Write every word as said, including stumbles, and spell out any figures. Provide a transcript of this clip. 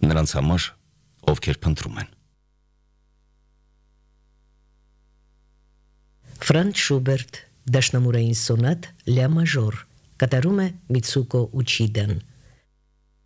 նրանց համար, ովքեր փնտրում են։ Ֆրանց Շուբերտ, դաշնամուրային սոնատ լյա մաժոր, կատարում է Միցուկո Ուչիդան։